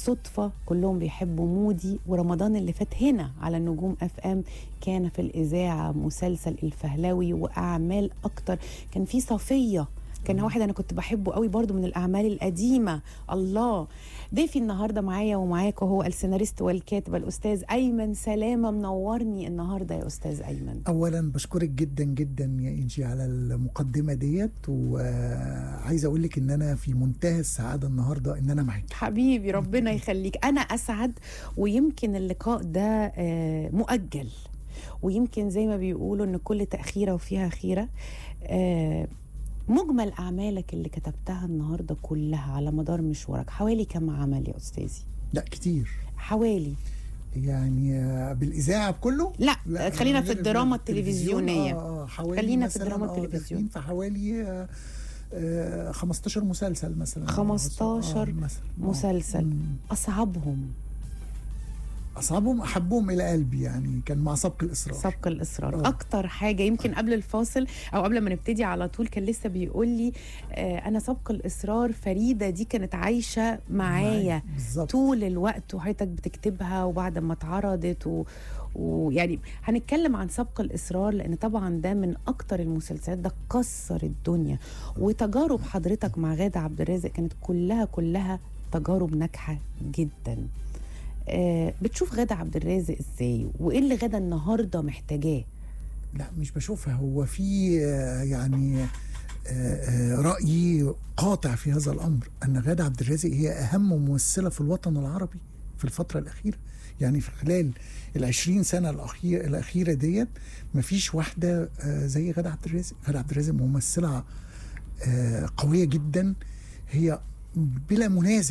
بالصدفة كلهم بيحبوا مودي. ورمضان اللي فات هنا على النجوم FM كان في الإذاعة مسلسل الفهلاوي وأعمال أكتر. كان في صفية، كان واحد أنا كنت بحبه قوي برضو من الأعمال القديمة. الله. ضيفي النهاردة معايا ومعاكم هو السيناريست والكاتب الأستاذ أيمن سلامة. منورني النهاردة يا أستاذ أيمن. أولا بشكرك جدا جدا يا إنجي على المقدمة ديت، وعايز أقول لك إن أنا في منتهى السعادة النهاردة إن أنا معاك حبيبي ربنا يخليك. أنا أسعد. ويمكن اللقاء ده مؤجل، ويمكن زي ما بيقولوا إن كل تأخيرة وفيها خيرة. مجمل أعمالك اللي كتبتها النهاردة كلها على مدار مشوارك حوالي كم عمل يا أستاذي؟ لا كتير. حوالي يعني بالإذاعة بكله؟ لا خلينا في الدراما التلفزيونية. خلينا في الدراما التلفزيونية. فحوالي 15 مسلسل مثلا. 15 مسلسل. أصعبهم أحبهم إلى قلبي يعني كان مع سبق الإصرار. أكتر حاجة يمكن قبل الفاصل أو قبل ما نبتدي على طول كان لسه بيقول لي أنا سبق الإصرار فريدة دي كانت عايشة معايا طول الوقت، وحياتك بتكتبها وبعد ما اتعرضت ويعني هنتكلم عن سبق الإصرار لأن طبعا ده من أكتر المسلسلات، ده كسر الدنيا. وتجارب حضرتك مع غادة عبد الرازق كانت كلها تجارب ناجحة جدا. بتشوف غادة عبد الرازق ازاي؟ وايه اللي غادة النهارده محتاجاه؟ لا مش بشوفها. هو في يعني رأيي قاطع في هذا الأمر أن غادة عبد الرازق هي أهم ممثلة في الوطن العربي في الفترة الأخيرة. يعني في خلال 20 سنة الأخيرة ديت مفيش واحدة زي غادة عبد الرازق. غادة عبد الرازق ممثلة قوية جدا، هي بلا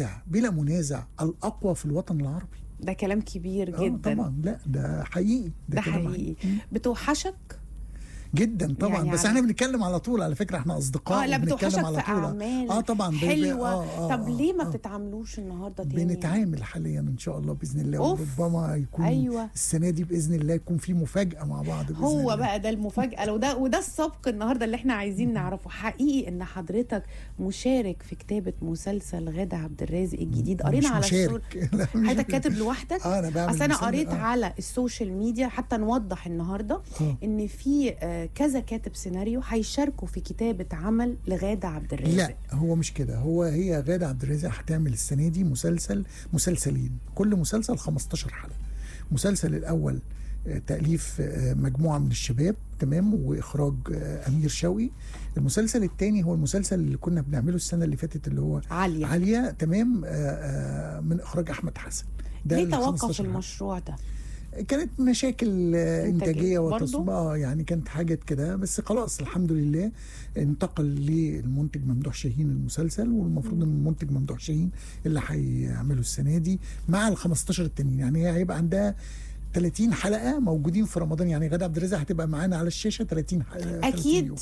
منازع الأقوى في الوطن العربي. ده كلام كبير جدا. طبعا. لا ده حقيقي. ده حقيقي. بتوحشك جدا طبعا يعني بس احنا بنتكلم على طول على فكره، احنا اصدقاء. لا بتوحشك على في اعمال طبعا حلوه. طب ليه ما بتتعاملوش النهارده تاني؟ بنتعامل حاليا ان شاء الله باذن الله. وربما يكون السنه دي باذن الله يكون في مفاجاه مع بعض بإذن هو الله. بقى ده المفاجاه وده السبق النهارده اللي احنا عايزين نعرفه. حقيقي ان حضرتك مشارك في كتابه مسلسل غادة عبد الرازق الجديد. قرينا على الصور حضرتك كاتب لوحدك. انا بعمل اصل انا قريت على السوشيال ميديا حتى نوضح النهارده ان في كذا كاتب سيناريو هيشاركوا في كتابة عمل لغادة عبد الرازق. لا هو مش كده. هي غادة عبد الرازق هتعمل السنة دي مسلسلين، كل مسلسل 15 حلقة. المسلسل الأول تأليف مجموعة من الشباب تمام، وإخراج أمير شوقي. المسلسل الثاني هو المسلسل اللي كنا بنعمله السنة اللي فاتت اللي هو عالية تمام، من إخراج أحمد حسن. ليه توقف المشروع ده؟ كانت مشاكل إنتاجية وتصميم يعني كانت حاجة كده، بس خلاص الحمد لله انتقل للمنتج ممدوح شاهين المسلسل، والمفروض ان المنتج ممدوح شاهين اللي هيعمله السنة دي مع ال 15 التانيين. يعني هي هيبقى عندها 30 حلقة موجودين في رمضان. يعني غادة عبد الرازق هتبقى معانا على الشاشة 30 حلقة أكيد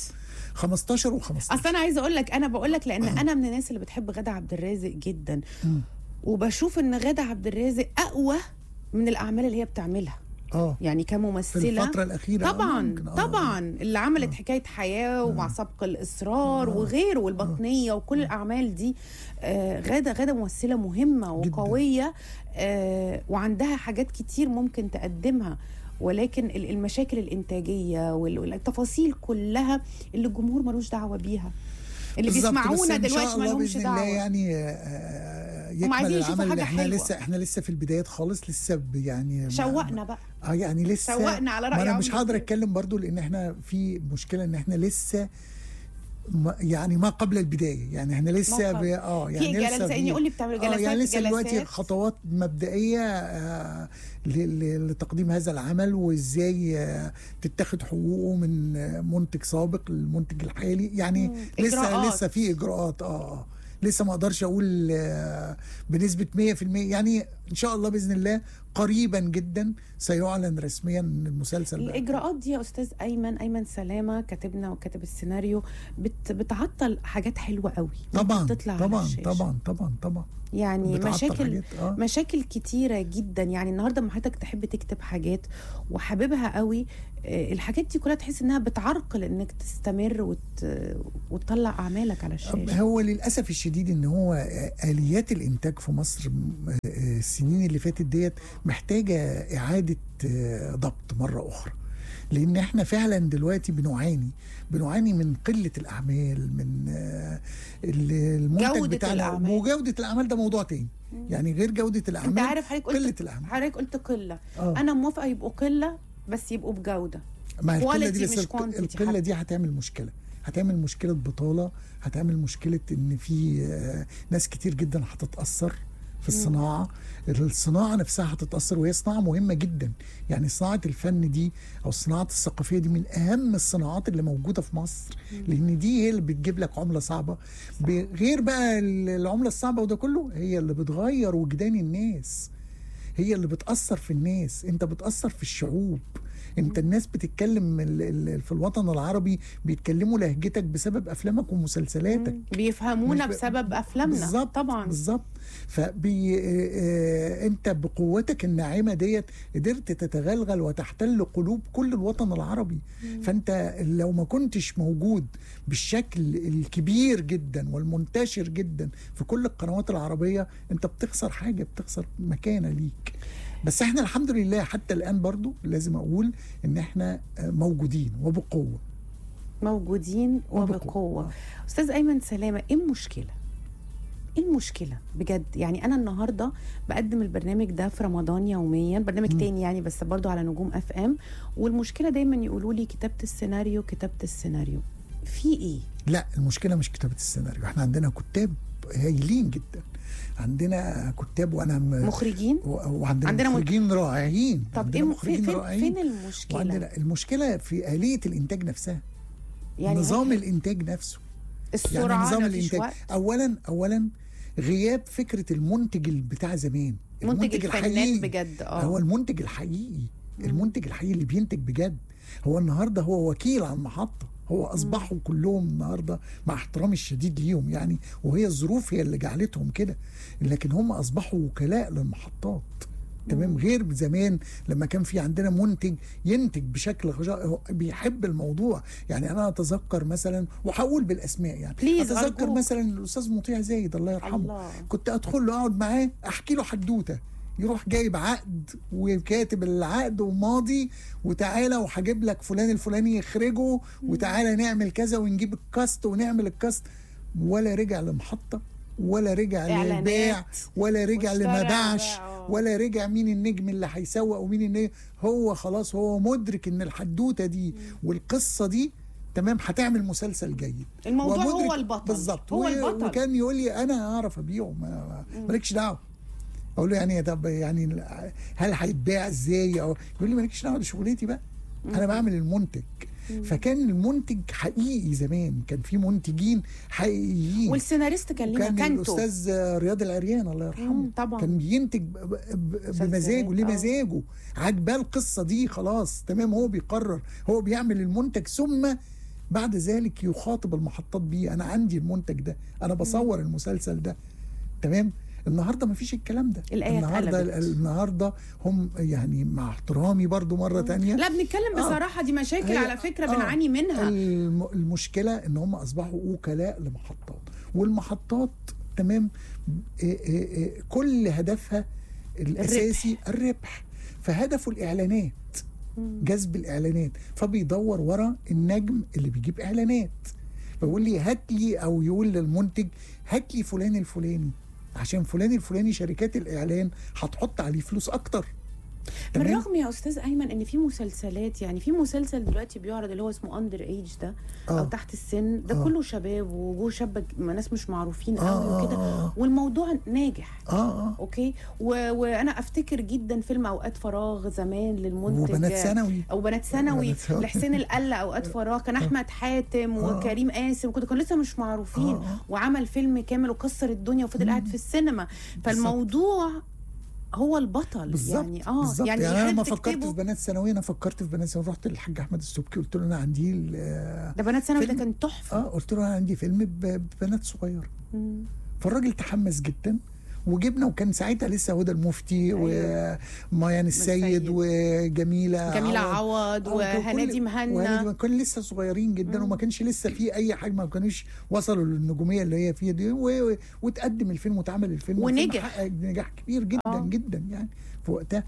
15 و15. أصل أنا عايزة أقول لك، أنا بقول لك لأن أنا من الناس اللي بتحب غادة عبد الرازق جدا، وبشوف ان غادة عبد الرازق أقوى من الأعمال اللي هي بتعملها. يعني كممثلة في الفترة الأخيرة طبعا اللي عملت حكاية حياة ومع سبق الإصرار وغيره والبطنية وكل الأعمال دي. غادة ممثلة مهمة وقوية، وعندها حاجات كتير ممكن تقدمها، ولكن المشاكل الإنتاجية والتفاصيل كلها اللي الجمهور ملوش دعوة بيها، اللي بيسمعونا دلوقتي ما لهمش دعوه. يعني يكمل العمل اللي احنا لسه في البدايات خالص، لسه يعني شوقنا بقى. يعني لسه شوقنا على رأي انا مش هقدر اتكلم برضو لان احنا في مشكله ان احنا لسه يعني ما قبل البدايه. يعني احنا لسه يعني لسه يقول لي بتعملوا جلسات. يعني لسه دلوقتي خطوات مبدئيه لتقديم هذا العمل، وازاي تتاخد حقوقه من منتج سابق للمنتج الحالي. يعني لسه في اجراءات. لسه ما اقدرش اقول بنسبه 100%. يعني ان شاء الله باذن الله قريبا جدا سيعلن رسميا المسلسل. الاجراءات دي يا استاذ ايمن سلامه كاتبنا وكاتب السيناريو بتعطل حاجات حلوه قوي طبعا بتطلع طبعا يعني مشاكل كتيره جدا. يعني النهارده لما حضرتك تحب تكتب حاجات وحاببها قوي، الحاجات دي كلها تحس انها بتعرقل انك تستمر وتطلع اعمالك على الشاشه. هو للاسف الشديد الشديد ان هو اليات الانتاج في مصر السنين اللي فاتت ديت محتاجه اعاده ضبط مره اخرى، لان احنا فعلا دلوقتي بنعاني من قله الاعمال، من المنتج بتاعنا. وجوده الاعمال ده موضوع تاني، يعني غير جوده الاعمال. انت عارف قله الاعمال. حضرتك قلت قله. انا موافقه يبقوا قله بس يبقوا بجوده. ما القله دي بس القله دي هتعمل مشكله بطاله، هتعمل مشكله ان في ناس كتير جدا هتتاثر في الصناعه. الصناعه نفسها هتتاثر، وهي صناعه مهمه جدا. يعني صناعه الفن دي او الصناعات الثقافيه دي من اهم الصناعات اللي موجوده في مصر، لان دي هي اللي بتجيب لك عمله صعبه. غير بقى العمله الصعبه وده كله، هي اللي بتغير وجدان الناس، هي اللي بتاثر في الناس. انت بتاثر في الشعوب. انت الناس بتتكلم في الوطن العربي بيتكلموا لهجتك بسبب افلامك ومسلسلاتك، بيفهمونا بسبب افلامنا. بالزبط طبعا بالظبط. انت بقوتك الناعمه ديت قدرت تتغلغل وتحتل قلوب كل الوطن العربي. فانت لو ما كنتش موجود بالشكل الكبير جدا والمنتشر جدا في كل القنوات العربيه، انت بتخسر حاجه، بتخسر مكانه ليك. بس احنا الحمد لله حتى الآن برضو لازم أقول إن احنا موجودين وبقوة. أستاذ أيمن سلامة، إيه المشكلة بجد؟ يعني أنا النهاردة بقدم البرنامج ده في رمضان يوميا، برنامج تاني يعني بس برضو على نجوم FM، والمشكلة دايما يقولوا لي كتابة السيناريو في إيه؟ لا، المشكلة مش كتابة السيناريو. احنا عندنا كتاب هايلين جدا، عندنا كتاب وانا مخرجين، وعندنا مخرجين رائعين. طب ايه فين المشكله؟ وعندنا المشكله في آلية الانتاج نفسها، يعني نظام الانتاج نفسه، السرعه، يعني نظام الانتاج. اولا غياب فكره المنتج بتاع زمان، المنتج الحقيقي بجد. هو المنتج الحقيقي، المنتج الحقيقي اللي بينتج بجد. هو النهارده هو وكيل عن محطه، هو اصبحوا كلهم النهارده مع احترامي الشديد ليهم يعني، وهي الظروف هي اللي جعلتهم كده، لكن هم اصبحوا وكلاء للمحطات. تمام. غير زمان لما كان في عندنا منتج ينتج بشكل بيحب الموضوع. يعني انا اتذكر مثلا، وهقول بالاسماء يعني، اتذكر مثلا الاستاذ مطيع زايد الله يرحمه، كنت ادخل له اقعد معاه احكي له حدوته، يروح جايب عقد وكاتب العقد وماضي، وتعالى وهجيب لك فلان الفلاني يخرجه، وتعالى نعمل كذا ونجيب الكاست ونعمل الكاست. ولا رجع لمحطة، ولا رجع للبيع، ولا رجع لما باعش، ولا رجع مين النجم اللي هيسوق ومين النجم. هو خلاص هو مدرك ان الحدوتة دي والقصة دي تمام هتعمل مسلسل جيد. الموضوع هو البطل بالظبط، هو البطل. وكان يقول لي انا اعرف ابيعه، مالكش دعوه. اقول له يعني طب يعني هل هيتباع ازاي؟ او يقول لي مالكش دعوه، دي شغلتي بقى، انا بعمل المنتج. فكان المنتج حقيقي زمان، كان في منتجين حقيقيين. والسيناريست كان ليه مكانته. الاستاذ رياض العريان الله يرحمه طبعا كان بينتج بمزاجه، ليه مزاجه، عجباه القصه دي خلاص تمام، هو بيقرر، هو بيعمل المنتج، ثم بعد ذلك يخاطب المحطات بيه. انا عندي المنتج ده، انا بصور المسلسل ده تمام. النهارده ما فيش الكلام ده. النهارده هم يعني مع احترامي برضو مره تانية، لا بنتكلم بصراحه، دي مشاكل على فكره بنعاني منها. المشكله ان هم اصبحوا وكلاء لمحطات، والمحطات تمام كل هدفها الاساسي الربح. فهدفوا الاعلانات، جذب الاعلانات، فبيدور ورا النجم اللي بيجيب اعلانات. فيقول لي هات لي، او يقول للمنتج هات لي فلان الفلاني، عشان فلان الفلاني شركات الاعلان هتحط عليه فلوس اكتر. بالرغم يا استاذ ايمن ان في مسلسلات، يعني في مسلسل دلوقتي بيعرض اللي هو اسمه اندر ايج ده، او تحت السن ده، كله شباب وجوه شابه، ناس مش معروفين قوي وكده، والموضوع ناجح. اوكي. وانا افتكر جدا فيلم اوقات فراغ زمان للمنتج، وبنات ثانوي لحسين القلة، اوقات فراغ كان احمد حاتم وكريم قاسم، وكانوا لسه مش معروفين، وعمل فيلم كامل وكسر الدنيا وفضل قاعد في السينما. فالموضوع هو البطل بالزبط. يعني انا لما فكرت في بنات ثانوي، رحت للحاج احمد السبكي قلت له انا عندي ده بنات ثانوي ده كان تحفه. قلت له انا عندي فيلم ببنات صغيره. فالراجل تحمس جدا وجبنا، وكان ساعتها لسه هدى المفتي وميان السيد وجميله عوض وهنادي مهنا، كانوا لسه صغيرين جدا وما كانش لسه في اي حاجه، ما كانوش وصلوا للنجوميه اللي هي فيها دي، وتقدم الفيلم واتعمل الفيلم ونجح نجاح كبير جدا جدا يعني في وقتها.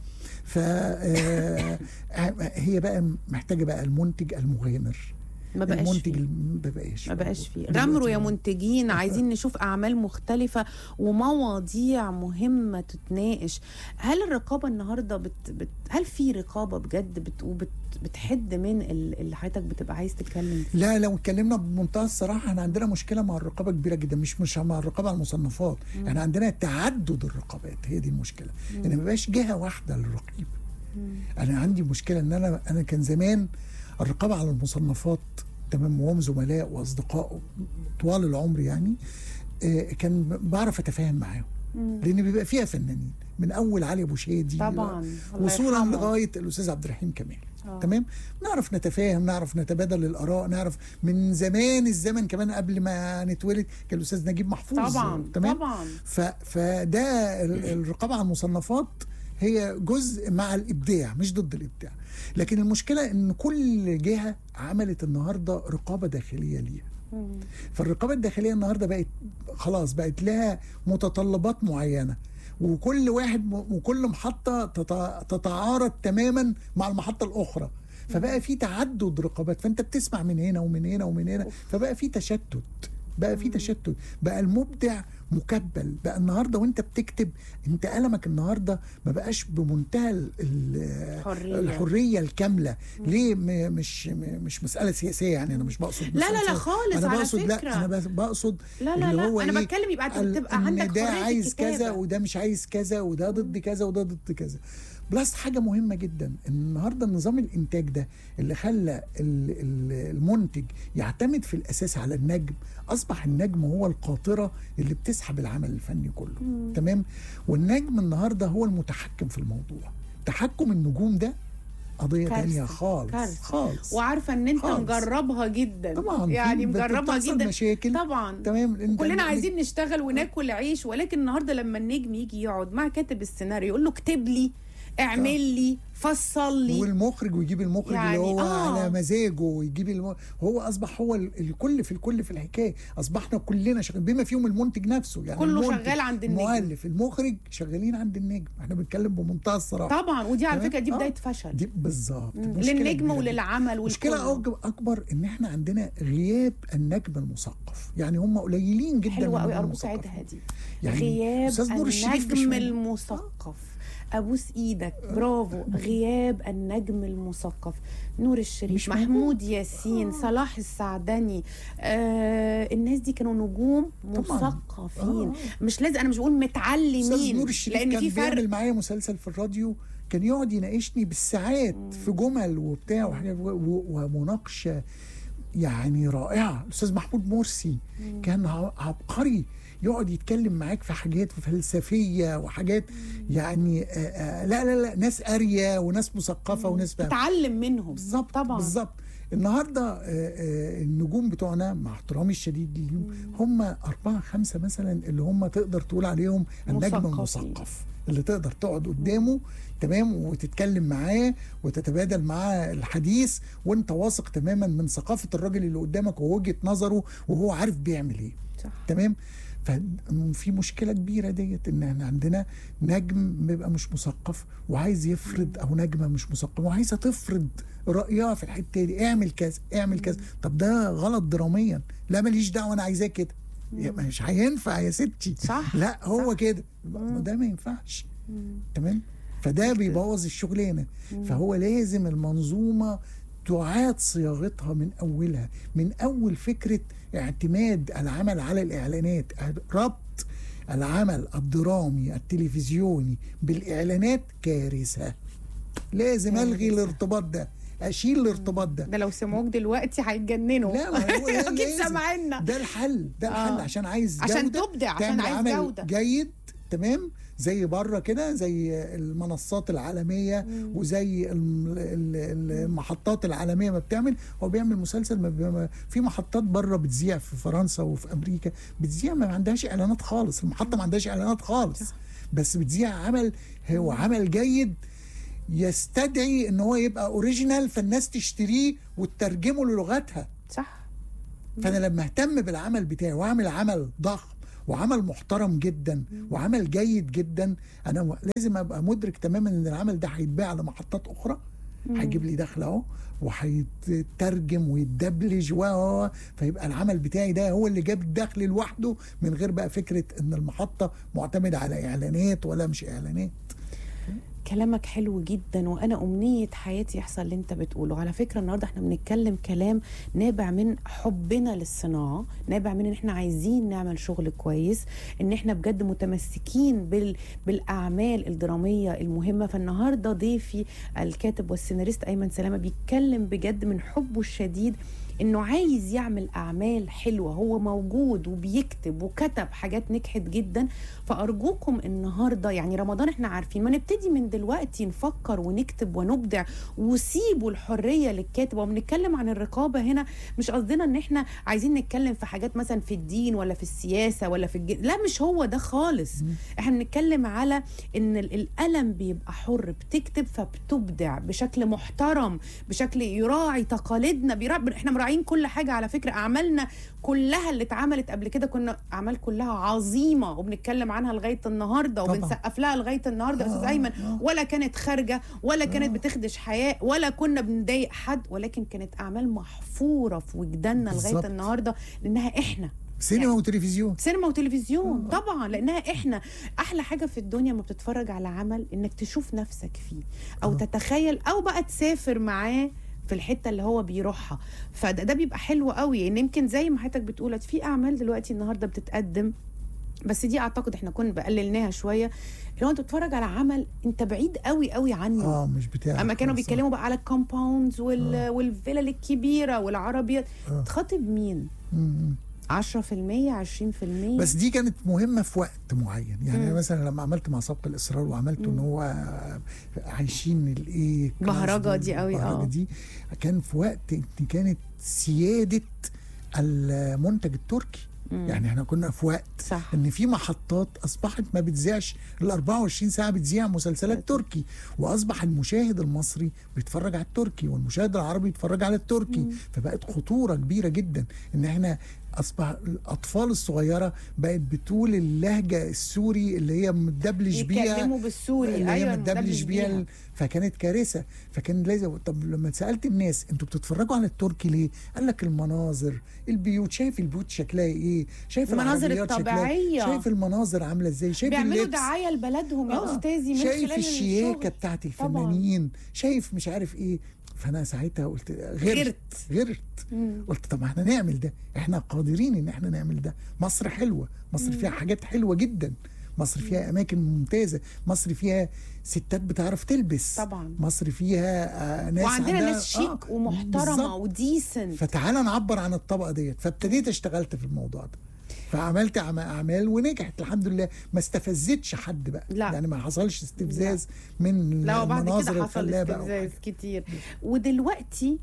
هي بقى محتاجه بقى المنتج المغامر، ما بقاش المنتج فيه. ما بقاش فيه. غامروا يا منتجين، عايزين نشوف اعمال مختلفه ومواضيع مهمه تتناقش. هل الرقابه النهارده هل في رقابه بجد بتحد من اللي حضرتك بتبقى عايز تتكلم فيه؟ لا، لو اتكلمنا بمنتهى الصراحه احنا عندنا مشكله مع الرقابه كبيره جدا، مش مع الرقابه على المصنفات، احنا عندنا تعدد الرقابات، هي دي المشكله، ان ما بقاش جهه واحده للرقيب. انا عندي مشكله ان انا كان زمان الرقابه على المصنفات تمام، وهم زملاء واصدقاء طوال العمر يعني، كان بعرف اتفاهم معاهم، لان بيبقى فيها فنانين من اول علي ابو شادي طبعا وصولا لغايه الاستاذ عبد الرحيم كمال. تمام، نعرف نتفاهم، نعرف نتبادل الاراء، نعرف من زمان الزمن كمان قبل ما نتولد كان الاستاذ نجيب محفوظ طبعا. فده الرقابه على المصنفات هي جزء مع الابداع مش ضد الابداع، لكن المشكله ان كل جهه عملت النهارده رقابه داخليه ليها. فالرقابه الداخليه النهارده بقت لها متطلبات معينه، وكل واحد وكل محطه تتعارض تماما مع المحطه الاخرى، فبقى في تعدد رقابات، فانت بتسمع من هنا ومن هنا ومن هنا، فبقى في تشتت، بقى المبدع مكبل. بقى النهارده وانت بتكتب انت قلمك النهارده ما بقاش بمنتهى الحريه الكامله. ليه؟ مش مساله سياسيه يعني، انا مش بقصد لا خالص، انا بقصد على فكرة. لا، انا بقصد لا هو انا بتكلم يبقى تبقى عندك ده عايز الكتابة. كذا وده مش عايز كذا، وده ضد كذا وده ضد كذا. بلس حاجه مهمه جدا، النهارده نظام الانتاج ده اللي خلى المنتج يعتمد في الاساس على النجم، اصبح النجم هو القاطره اللي بتسحب العمل الفني كله. تمام، والنجم النهارده هو المتحكم في الموضوع. تحكم النجوم ده قضيه ثانيه خالص. وعارفه ان انت مجربها جدا طبعا، يعني مجربها جدا مشاكل طبعا. تمام، كلنا عايزين نشتغل وناكل عيش، ولكن النهارده لما النجم يجي يقعد مع كاتب السيناريو يقول له اكتب لي، اعمل لي، فصل لي، والمخرج ويجيب المخرج يعني اللي هو على مزاجه، ويجيب هو اصبح هو الكل في الحكايه. اصبحنا كلنا شغالين بما فيهم المنتج نفسه، يعني كله شغال عند النجم، المؤلف، المخرج شغالين عند النجم. احنا بنتكلم بمنتهى الصراحه طبعا، ودي على فكره دي بدايه فشل دي بالظبط للنجم وللعمل. مشكله اكبر ان احنا عندنا غياب النجم المثقف، يعني هم قليلين جدا. حلوه قوي، ارجوك عيدها دي يعني غياب النجم المثقف. ابوس ايدك، برافو. غياب النجم المثقف، نور الشريف، محمود ياسين، صلاح السعدني، الناس دي كانوا نجوم مثقفين. مش لازم، انا مش بقول متعلمين، نور الشريف لان في فرق. بيعمل معايا مسلسل في الراديو، كان يقعد يناقشني بالساعات في جمل وبتاع وحاجات ومناقشه يعني رائعه. الاستاذ محمود مرسي كان عبقري، يقعد يتكلم معاك في حاجات فلسفيه وحاجات يعني لا ناس قاريه وناس مثقفه وناس تتعلم منهم. بالظبط طبعا، بالظبط. النهارده النجوم بتوعنا مع احترامي الشديد ليهم هم 4-5 مثلا اللي هم تقدر تقول عليهم النجم المثقف، اللي تقدر تقعد قدامه تمام وتتكلم معاه وتتبادل معاه الحديث، وانت واثق تماما من ثقافه الراجل اللي قدامك ووجهه نظره وهو عارف بيعمل ايه. صح. تمام. ففي مشكله كبيره ديت، ان احنا عندنا نجم بيبقى مش مثقف وعايز يفرض، او نجمه مش مثقفه وعايزه تفرض رايها في الحته دي، اعمل كذا اعمل كذا. طب ده غلط دراميا، لا ماليش دعوه انا عايزاه كده، مش هينفع يا ستي. صح. لا هو صح. كده ده ما ينفعش. تمام. فده بيبوظ الشغلانه. فهو لازم المنظومه تعاد صياغتها من اولها، من اول فكره اعتماد العمل على الاعلانات، ربط العمل الدرامي التلفزيوني بالاعلانات كارثه. لازم الغي الارتباط ده، اشيل الارتباط ده لو سمعوك دلوقتي هيتجننوا. لا اكيد سامعيننا. ده الحل عشان عايز جوده، عشان تبدع، عشان عايز جوده جيد. تمام، زي بره كده، زي المنصات العالميه وزي المحطات العالميه ما بتعمل. هو بيعمل مسلسل في محطات بره بتذيع في فرنسا وفي امريكا بتذيع ما عندهاش اعلانات خالص، المحطه ما عندهاش اعلانات خالص، بس بتذيع عمل هو عمل جيد يستدعي ان هو يبقى اوريجينال، فالناس تشتريه وتترجمه للغتها. صح. فانا لما اهتم بالعمل بتاعي واعمل عمل ضخم وعمل محترم جدا وعمل جيد جدا، انا لازم ابقى مدرك تماما ان العمل ده هيتباع على محطات اخرى، هيجيب لي دخل اهو، وهيترجم ويتدبلج فيبقى العمل بتاعي ده هو اللي جاب الدخل لوحده، من غير بقى فكره ان المحطه معتمده على اعلانات ولا مش اعلانات. كلامك حلو جدا، وانا امنيه حياتي يحصل اللي انت بتقوله. على فكره النهارده احنا بنتكلم كلام نابع من حبنا للصناعه، نابع من ان احنا عايزين نعمل شغل كويس، ان احنا بجد متمسكين بالاعمال الدراميه المهمه. فالنهارده ضيفي الكاتب والسيناريست ايمن سلامه بيتكلم بجد من حبه الشديد انه عايز يعمل اعمال حلوه. هو موجود وبيكتب وكتب حاجات نجحت جدا. فارجوكم النهارده يعني رمضان احنا عارفين، ما نبتدي من دلوقتي نفكر ونكتب ونبدع، وسيبوا الحريه للكاتب. وبنتكلم عن الرقابه هنا مش قصدنا ان احنا عايزين نتكلم في حاجات مثلا في الدين ولا في السياسه ولا في لا، مش هو ده خالص. احنا بنتكلم على ان القلم بيبقى حر، بتكتب فبتبدع بشكل محترم، بشكل يراعي تقاليدنا، احنا مراعين كل حاجه. على فكره اعمالنا كلها اللي اتعملت قبل كده كنا اعمال كلها عظيمه وبنتكلم عنها لغايه النهارده وبنسقف لها لغايه النهارده. استاذ ايمن ولا كانت خارجه ولا كانت بتخدش حياه ولا كنا بنضايق حد، ولكن كانت اعمال محفوره في وجداننا لغايه النهارده لانها احنا سينما يعني وتلفزيون. سينما وتلفزيون طبعا، لانها احنا. احلى حاجه في الدنيا ما بتتفرج على عمل انك تشوف نفسك فيه او تتخيل او بقى تسافر معاه في الحته اللي هو بيروحها. فده بيبقى حلو قوي. ان يمكن زي ما حضرتك بتقول في اعمال دلوقتي النهارده بتتقدم، بس دي اعتقد احنا كنا بقللناها شويه. لو انت بتتفرج على عمل انت بعيد قوي قوي عنه، مش بتاعك. اما كانوا بيتكلموا بقى على الكومباوندز والفيلل الكبيره والعربيات، تخاطب مين؟ 10% 20%. بس دي كانت مهمه في وقت معين. يعني مثلا لما عملت مع سبق الاصرار وعملت ان هو عايشين الايه بهرجه دي قوي دي كان في وقت كانت سياده المنتج التركي. يعني احنا كنا في وقت صح. ان في محطات اصبحت ما بتذيعش ال 24 ساعه، بتذيع مسلسلات تركي، واصبح المشاهد المصري بيتفرج على التركي والمشاهد العربي بيتفرج على التركي. فبقت خطوره كبيره جدا ان احنا اصبح الاطفال الصغيره بقت بتقول اللهجه السوري اللي هي متدبلج بيها، يتكلموا بالسوري اللي هي متدبلج بيها. فكانت كارثه. فكان لازم. طب لما سالت الناس انتوا بتتفرجوا على التركي ليه؟ قال لك المناظر، البيوت، شايف البيوت شكلها ايه، شايف المناظر الطبيعيه، شايف المناظر عامله ازاي، شايف بيعملوا دعايه لبلدهم يا استاذي من شايف خلال الشياكه بتاعت الفنانين طبعا. شايف مش عارف ايه. فانا ساعتها قلت غيرت قلت طب احنا نعمل ده، احنا قادرين ان احنا نعمل ده. مصر حلوه، مصر فيها حاجات حلوه جدا، مصر فيها اماكن ممتازه، مصر فيها ستات بتعرف تلبس طبعا، مصر فيها ناس وعندنا ناس شيك ومحترمه وديسنت. فتعالى نعبر عن الطبقه ديت. فابتديت اشتغلت في الموضوع ده، فعملت اعمال ونجحت الحمد لله. ما استفزتش حد بقى، لا. يعني ما حصلش استفزاز من المناظر الخلابه. بعد كده حصل استفزاز كتير. ودلوقتي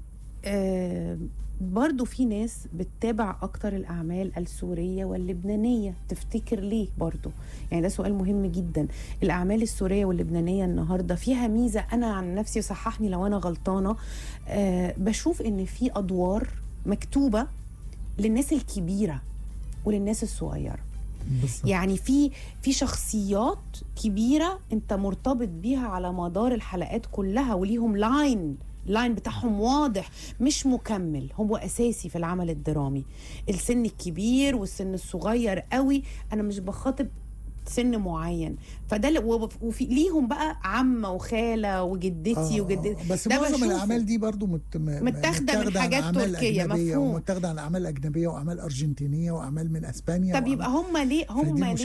برضو في ناس بتتابع اكتر الاعمال السوريه واللبنانيه. تفتكر ليه؟ برضو يعني ده سؤال مهم جدا. الاعمال السوريه واللبنانيه النهارده فيها ميزه، انا عن نفسي صححني لو انا غلطانه، بشوف ان في ادوار مكتوبه للناس الكبيره وللناس الصغيره. بالضبط. يعني في شخصيات كبيره انت مرتبط بيها على مدار الحلقات كلها، وليهم لاين بتاعهم واضح، مش مكمل، هو اساسي في العمل الدرامي. السن الكبير والسن الصغير قوي، انا مش بخاطب سن معين. فده وفي ليهم بقى عمه وخاله وجدتي وجدتي. بس معظم الاعمال دي برضو متاخده من حاجات تركيه، مفهوم، ومتاخده عن اعمال اجنبيه واعمال ارجنتينيه واعمال من اسبانيا. طب يبقى هم ليه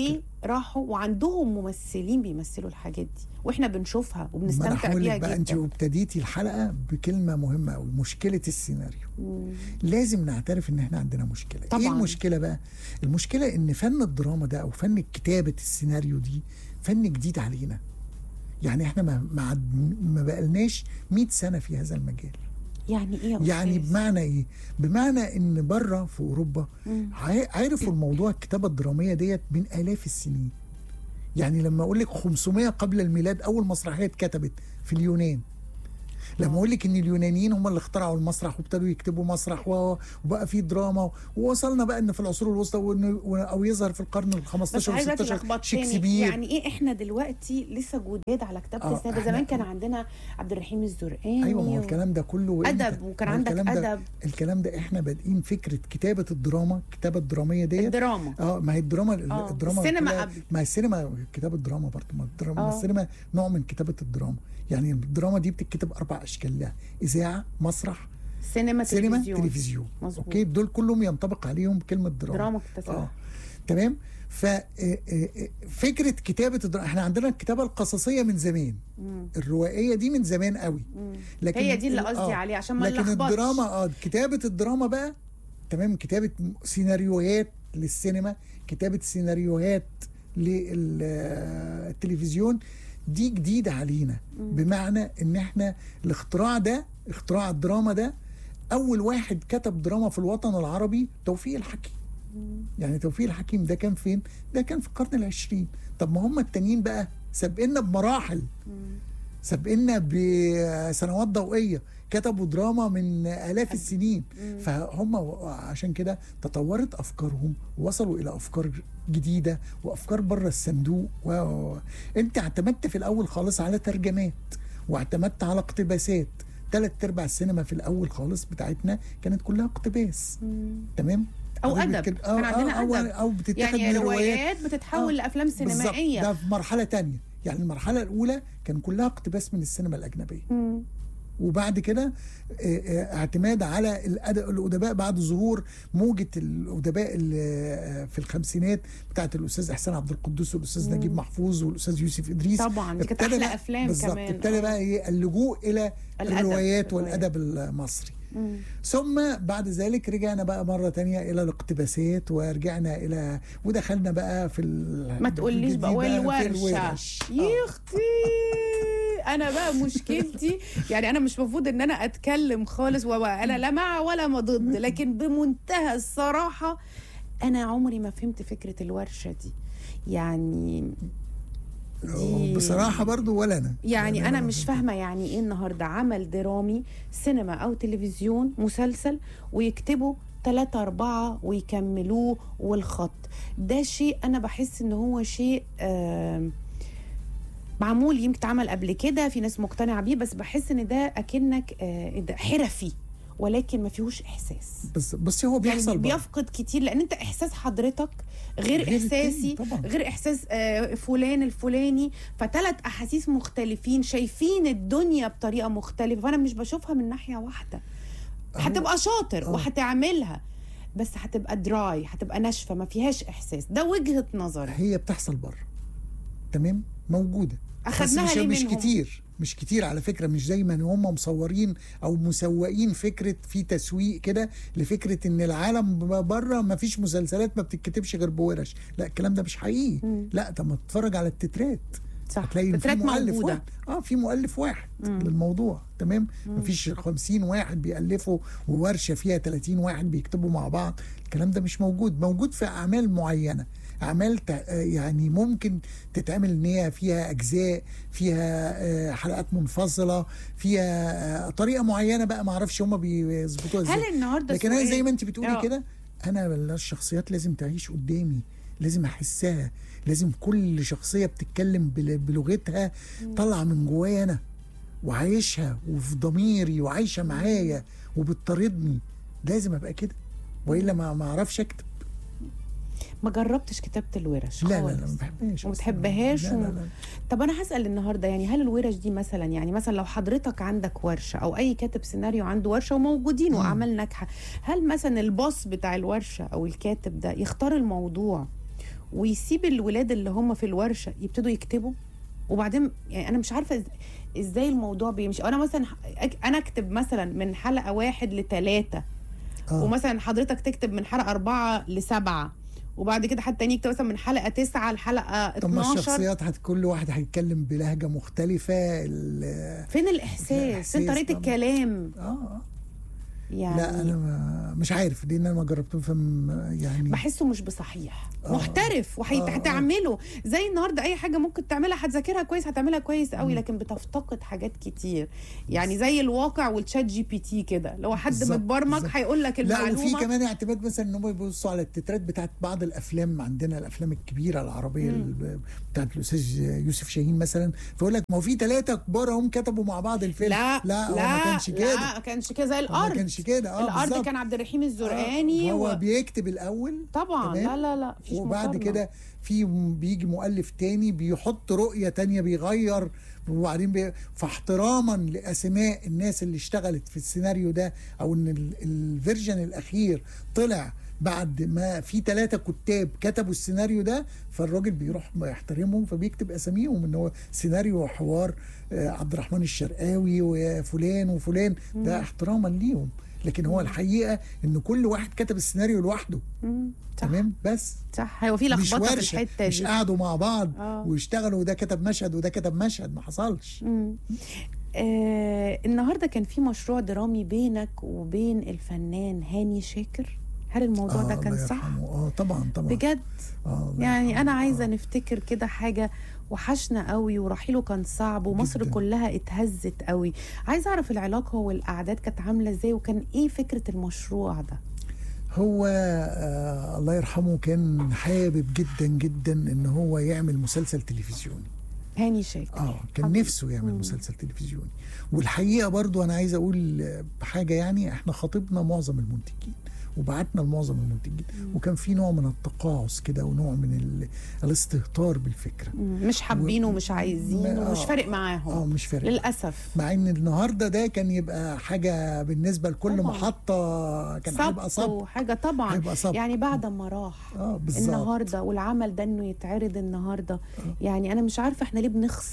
راحوا وعندهم ممثلين بيمثلوا الحاجات دي واحنا بنشوفها وبنستمتع بيها بقى. جدا. انت ابتديتي الحلقه بكلمه مهمه قوي، مشكله السيناريو. لازم نعترف ان احنا عندنا مشكله. طبعا. ايه المشكله بقى؟ المشكله ان فن الدراما ده او فن كتابه السيناريو دي فن جديد علينا. يعني احنا ما بقالناش 100 سنه في هذا المجال. يعني ايه يعني بمعنى ايه؟ بمعنى ان بره في اوروبا عرفوا الموضوع الكتابه الدراميه ديت من الاف السنين. يعني لما اقول لك 500 قبل الميلاد اول مسرحيه اتكتبت في اليونان. لما اقول لك ان اليونانيين هم اللي اخترعوا المسرح وابتدوا يكتبوا مسرح وبقى في دراما، ووصلنا بقى ان في العصور الوسطى او يظهر في القرن ال 15 و 16 شكسبير. يعني ايه احنا دلوقتي لسه جداد على كتابه السيناريو؟ زمان كان عندنا عبد الرحيم الزرقاني. ايوه، ما هو الكلام ده كله ادب، وكان عندك ادب. الكلام ده احنا بادئين فكره كتابه الدراما، الكتابه الدراميه ديت. الدراما ما هي الدراما السينما قبل. ما هي السينما كتابه الدراما برضه. ما السينما نوع من كتابه الدراما. يعني الدراما دي بتتكتب 4 اشكال لها: اذاعه، مسرح، سينما تلفزيون. اوكي، دول كلهم ينطبق عليهم كلمه دراما. تمام. فكره كتابه الدراما، احنا عندنا الكتابه القصصيه من زمان. الروائيه دي من زمان قوي. لكن هي دي اللي قصدي عليه عشان ما نلخبطش. لكن الدراما كتابه الدراما بقى، تمام، كتابه سيناريوهات للسينما، كتابه سيناريوهات للتلفزيون، دي جديدة علينا. بمعنى ان احنا اختراع الدراما ده، اول واحد كتب دراما في الوطن العربي توفيق الحكيم. يعني توفيق الحكيم ده كان فين؟ ده كان في القرن العشرين. طب ما هم التانيين بقى سابقنا بمراحل، سابقنا بسنوات ضوئية، كتبوا دراما من آلاف السنين. فهم عشان كده تطورت أفكارهم ووصلوا إلى أفكار جديدة وأفكار بره الصندوق. أنت اعتمدت في الأول خالص على ترجمات، واعتمدت على اقتباسات. 3/4 السينما في الأول خالص بتاعتنا كانت كلها اقتباس. تمام؟ او ادب. كان عندنا ادب، او بتتاخد يعني روايات بتتحول لافلام سينمائيه. ده في مرحله تانية. يعني المرحله الاولى كان كلها اقتباس من السينما الاجنبيه. وبعد كده اعتماد على الادباء بعد ظهور موجه الادباء في الخمسينات بتاعت الاستاذ احسان عبد القدوس والاستاذ نجيب محفوظ والاستاذ يوسف ادريس. طبعا دي كانت احلى افلام كمان. ابتدى بقى اللجوء الى الروايات والادب المصري. ثم بعد ذلك رجعنا بقى مرة تانية إلى الاقتباسات، ورجعنا إلى ودخلنا بقى في ما تقوليش بقى والورشة. يختي أنا بقى مشكلتي يعني أنا مش مفروض إن أنا أتكلم خالص، وأنا لا مع ولا ما ضد، لكن بمنتهى الصراحة أنا عمري ما فهمت فكرة الورشة دي. يعني بصراحة برضو ولا أنا يعني أنا مش فاهمة يعني إيه النهاردة عمل درامي سينما أو تلفزيون مسلسل ويكتبوا 3 4 ويكملوه والخط ده شيء أنا بحس إن هو شيء معمول، يمكن اتعمل قبل كده، في ناس مقتنعة بيه، بس بحس إن ده أكنك حرفي ولكن ما فيهوش احساس. بس هو بيحصل يعني بيفقد كتير، لان انت احساس حضرتك غير احساسي، غير احساس فلان الفلاني، ف3 احاسيس مختلفين، شايفين الدنيا بطريقه مختلفه، فانا مش بشوفها من ناحيه واحده. هتبقى شاطر وهتعملها، بس هتبقى دراي، هتبقى ناشفه، ما فيهاش احساس. ده وجهه نظري. هي بتحصل بره، تمام، موجوده، اخدناها ليه منهم؟ مش كتير على فكرة. مش زي ما هم مصورين أو مسوقين فكرة في تسويق كده لفكرة إن العالم بره ما فيش مسلسلات ما بتتكتبش غير بورش. لا، الكلام ده مش حقيقي. لا، طب ما تتفرج على التترات، صح، هتلاقي في مؤلف واحد. في مؤلف واحد للموضوع. تمام. مفيش 50 واحد بيألفوا وورشة فيها 30 واحد بيكتبوا مع بعض. الكلام ده مش موجود في أعمال معينة، أعمال يعني ممكن تتعمل إن هي فيها أجزاء، فيها حلقات منفصلة، فيها طريقة معينة بقى، ما أعرفش هما بيظبطوها إزاي. هل النهاردة لكن أنا زي ما أنت بتقولي كده، أنا الشخصيات لازم تعيش قدامي، لازم أحسها، لازم كل شخصية بتتكلم بلغتها طالعة من جوايا أنا وعايشها وفي ضميري وعايشة معايا وبتطاردني. لازم أبقى كده، وإلا ما أعرفش أكتب. ما جربتش كتابة الورش لا ما بحبهاش. ما بتحبهاش؟ لا. طب أنا هسأل النهاردة، يعني هل الورش دي مثلا، يعني مثلا لو حضرتك عندك ورشة أو أي كاتب سيناريو عنده ورشة وموجودين وأعمال ناجحة، هل مثلا البوس بتاع الورشة أو الكاتب ده يختار الموضوع ويسيب الولاد اللي هم في الورشه يبتدوا يكتبوا. وبعدين يعني انا مش عارفه ازاي الموضوع بيمشي. انا مثلا انا اكتب مثلا من حلقه 1 ل3 ومثلا حضرتك تكتب من حلقه 4 ل7 وبعد كده حد تاني يكتب مثلا من حلقه 9 لحلقه 12. طب ما الشخصيات كل واحد هيتكلم بلهجه مختلفه. فين الاحساس؟ فين طريقه الكلام؟ يعني لا انا مش عارف دي، انا ما جربته يعني بحسه مش بصحيح. محترف وهتعمله زي النهارده اي حاجه ممكن تعملها هتذاكرها كويس، هتعملها كويس قوي، لكن بتفتقد حاجات كتير. يعني زي الواقع والشات جي بي تي كده، لو حد متبرمج هيقول لك المعلومه. لا وفي كمان اعتماد مثلا ان هم يبصوا على التترات بتاعت بعض الافلام عندنا، الافلام الكبيره العربيه بتاعت الاستاذ يوسف شاهين مثلا، فيقول لك ما هو في 3 كبار هم كتبوا مع بعض الفيلم. لا هو ما كانش كده. لا ما كانش كده زي الارض. ما كانش كده. الارض بالزبط. كان عبد الرحيم الزرقاني هو بيكتب الاول طبعا. لا وبعد كده بيجي مؤلف تاني بيحط رؤية تانية بيغير، وبعدين فاحتراما لأسماء الناس اللي اشتغلت في السيناريو ده، أو إن الفيرجن الأخير طلع بعد ما في 3 كتاب كتبوا السيناريو ده، فالراجل بيروح يحترمهم فبيكتب أساميهم إن هو سيناريو وحوار عبد الرحمن الشرقاوي وفلان وفلان، ده احتراما ليهم. لكن هو الحقيقه ان كل واحد كتب السيناريو لوحده. تمام. بس صح، هو في لخبطه في الحته دي، مش قعدوا مع بعض واشتغلوا وده كتب مشهد وده كتب مشهد، ما حصلش. النهارده كان في مشروع درامي بينك وبين الفنان هاني شاكر، هل الموضوع ده كان صح؟ طبعا بجد. يعني انا عايزه نفتكر كده حاجه وحشنا قوي، ورحيله كان صعب ومصر جداً. كلها اتهزت قوي. عايزه اعرف العلاقه والاعداد كانت عامله ازاي، وكان ايه فكره المشروع ده؟ هو الله يرحمه كان حابب جدا جدا ان هو يعمل مسلسل تلفزيوني. هاني شاكر كان نفسه يعمل مسلسل تلفزيوني. والحقيقه برضو انا عايزه اقول بحاجه، يعني احنا خاطبنا معظم المنتجين وبعتنا لمعظم المنتجين، وكان في نوع من التقاعس كده ونوع من الاستهتار بالفكره، مش حابينه ومش عايزينه ومش فارق معاهم. مش فارق للاسف. مع ان النهارده ده كان يبقى حاجه بالنسبه لكل محطه، كان هيبقى صب حاجه طبعا. يعني بعد ما راح النهارده والعمل ده انه يتعرض النهارده، يعني انا مش عارفه احنا ليه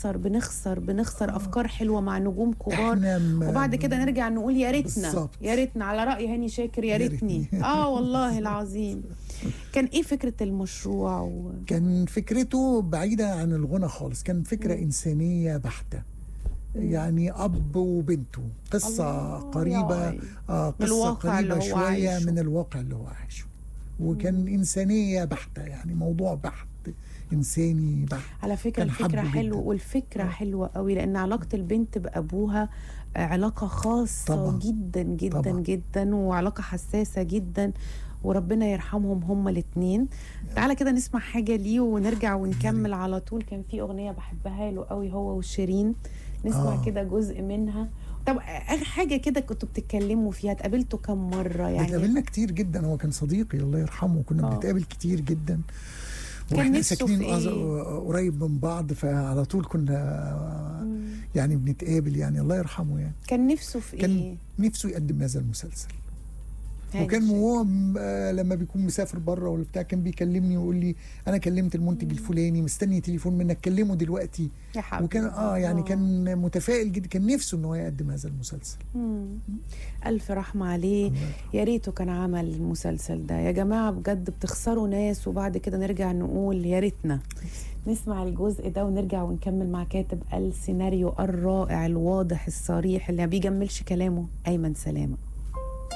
بنخسر افكار حلوه مع نجوم كبار، وبعد كده نرجع نقول يا ريتنا على راي هاني شاكر، يا ريتني. والله العظيم. كان ايه فكرة المشروع؟ كان فكرته بعيدة عن الغنى خالص، كان فكرة إنسانية بحتة. يعني أب وبنته، قصة قريبة قصة قريبة شوية من الواقع اللي هو عايشه، وكان إنسانية بحتة، يعني موضوع بحت إنساني بحت. على فكرة الفكرة حلوة، والفكرة حلوة قوي، لأن علاقة البنت بأبوها علاقة خاصة طبعا. جدا جدا طبعا. جدا، وعلاقة حساسة جدا، وربنا يرحمهم هما الاثنين. تعالى كده نسمع حاجة ليه ونرجع ونكمل على طول. كان في أغنية بحبها له قوي هو وشيرين، نسمع كده جزء منها. طب اخر حاجه كده كنتوا بتتكلموا فيها، اتقابلتوا كم مره؟ يعني اتقابلنا كتير جدا، هو كان صديقي الله يرحمه، كنا بنتقابل كتير جدا، واحنا ساكنين قريب من بعض، فعلى طول كنا يعني بنتقابل، يعني الله يرحمه. يعني كان نفسه في كان نفسه يقدم هذا المسلسل، وكان هو لما بيكون مسافر بره ولا بتاع كان بيكلمني ويقول لي انا كلمت المنتج الفلاني، مستني تليفون منك، كلمه دلوقتي يا حبيبي. وكان يعني كان متفائل جدا، كان نفسه ان هو يقدم هذا المسلسل. الف رحمه عليه. يا ريته كان عمل المسلسل ده. يا جماعه بجد بتخسروا ناس، وبعد كده نرجع نقول يا ريتنا. نسمع الجزء ده ونرجع ونكمل مع كاتب السيناريو الرائع الواضح الصريح اللي ما بيجملش كلامه، أيمن سلامة.